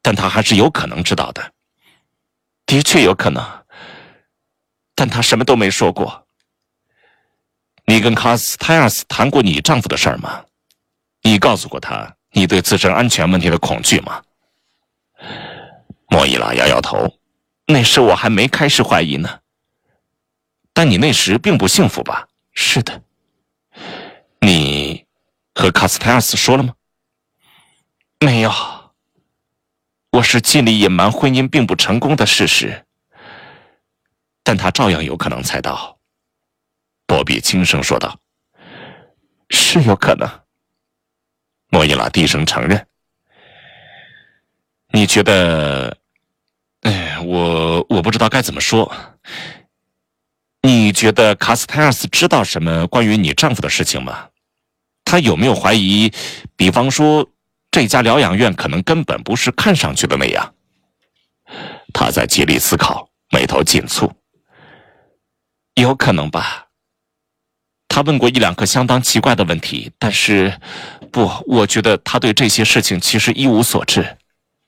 但他还是有可能知道的。 的确有可能，但他什么都没说过。 你跟卡斯泰尔斯谈过你丈夫的事儿吗？你告诉过他你对自身安全问题的恐惧吗？莫伊拉摇摇头。 那时我还没开始怀疑呢。 但你那时并不幸福吧？ 是的。 你和卡斯泰尔斯说了吗？ 没有。我是尽力隐瞒婚姻并不成功的事实， 但他照样有可能猜到。波比轻声说道。 是有可能。 莫伊拉低声承认。你觉得我不知道该怎么说。你觉得卡斯泰尔斯知道什么关于你丈夫的事情吗？他有没有怀疑，比方说这家疗养院可能根本不是看上去的那样？他在极力思考，眉头紧蹙。 有可能吧。他问过1-2个相当奇怪的问题，但是我觉得他对这些事情其实一无所知。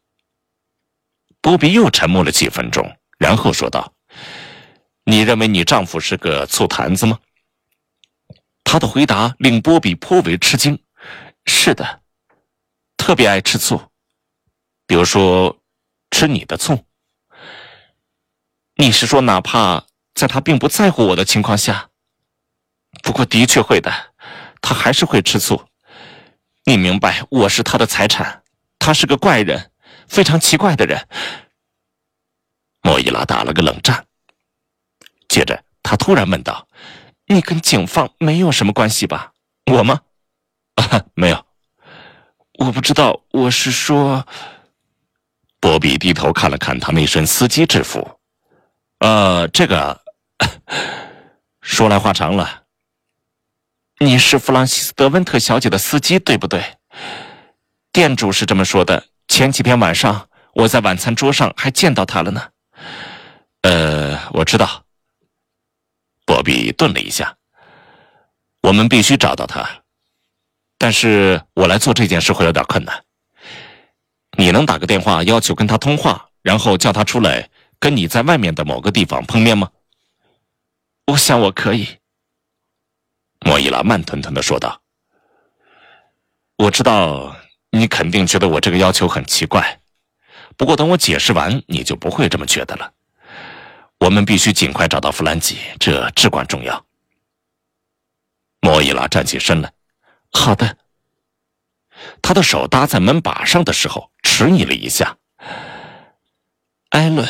波比又沉默了几分钟，然后说道：你认为你丈夫是个醋坛子吗？他的回答令波比颇为吃惊。 是的，特别爱吃醋。 比如说吃你的醋。 你是说哪怕在他并不在乎我的情况下？不过的确会的，他还是会吃醋。你明白，我是他的财产，他是个怪人，非常奇怪的人。 莫伊拉打了个冷战，接着他突然问道： 你跟警方没有什么关系吧？ 我吗？没有。 我不知道，我是说…… 波比低头看了看他那身司机制服。这个说来话长了。 你是弗朗西斯·德温特小姐的司机，对不对？店主是这么说的。前几天晚上我在晚餐桌上还见到他了呢。 我知道。波比顿了一下。我们必须找到他，但是我来做这件事会有点困难。你能打个电话要求跟他通话，然后叫他出来跟你在外面的某个地方碰面吗？ 我想我可以。 莫伊拉慢吞吞地说道。我知道你肯定觉得我这个要求很奇怪，不过等我解释完你就不会这么觉得了。我们必须尽快找到弗兰基，这至关重要。莫伊拉站起身来。 好的。 他的手搭在门把上的时候迟疑了一下。 艾伦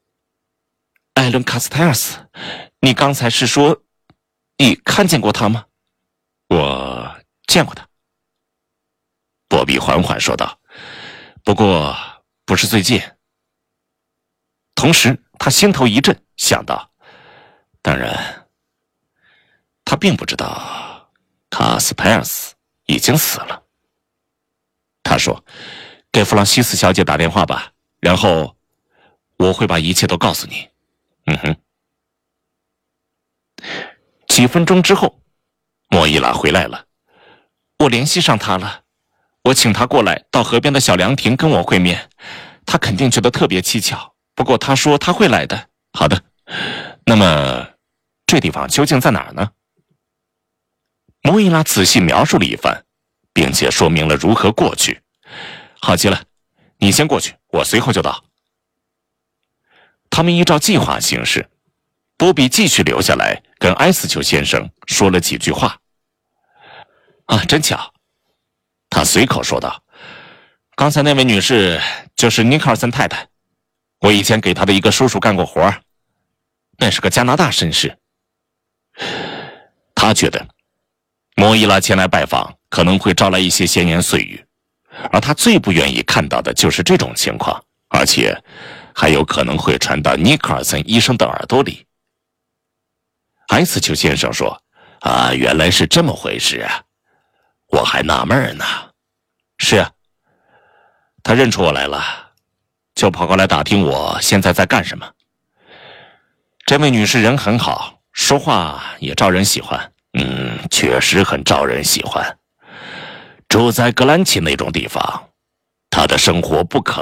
·卡斯泰尔斯，你刚才是说你看见过他吗？ 我见过他。波比缓缓说道。不过不是最近。同时他心头一震，想到当然他并不知道卡斯泰尔斯已经死了。他说：给弗朗西斯小姐打电话吧，然后我会把一切都告诉你。 几分钟之后，莫伊拉回来了。我联系上他了，我请他过来到河边的小凉亭跟我会面。他肯定觉得特别蹊跷，不过他说他会来的。 好的。那么这地方究竟在哪儿呢？莫伊拉仔细描述了一番，并且说明了如何过去。好极了，你先过去，我随后就到。他们依照计划行事。波比继续留下来跟埃斯丘先生说了几句话。真巧，他随口说道。刚才那位女士就是尼克尔森太太，我以前给她的一个叔叔干过活，那是个加拿大绅士。他觉得莫伊拉前来拜访可能会招来一些闲言碎语，而他最不愿意看到的就是这种情况，而且还有可能会传到尼克尔森医生的耳朵里。埃斯丘先生说：原来是这么回事啊，我还纳闷呢。是啊，他认出我来了，就跑过来打听我现在在干什么。这位女士人很好，说话也招人喜欢。确实很招人喜欢。住在格兰奇那种地方，她的生活不可